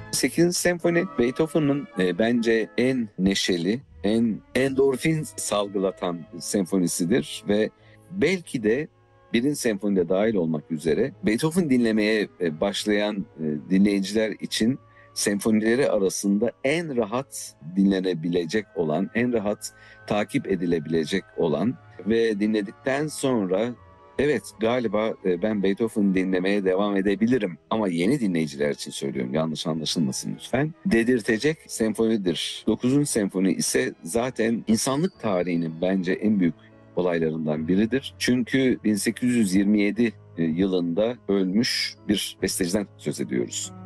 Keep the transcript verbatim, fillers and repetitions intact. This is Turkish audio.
sekizinci senfoni Beethoven'ın e, bence en neşeli, en endorfin salgılatan senfonisidir ve belki de birinci senfonide dahil olmak üzere Beethoven dinlemeye e, başlayan e, dinleyiciler için senfonileri arasında en rahat dinlenebilecek olan, en rahat takip edilebilecek olan ve dinledikten sonra evet galiba e, ben Beethoven dinlemeye devam edebilirim ama yeni dinleyiciler için söylüyorum, yanlış anlaşılmasın lütfen, dedirtecek senfonidir. dokuzuncu senfoni ise zaten insanlık tarihinin bence en büyük olaylarından biridir. Çünkü bin sekiz yüz yirmi yedi yılında ölmüş bir besteciden söz ediyoruz.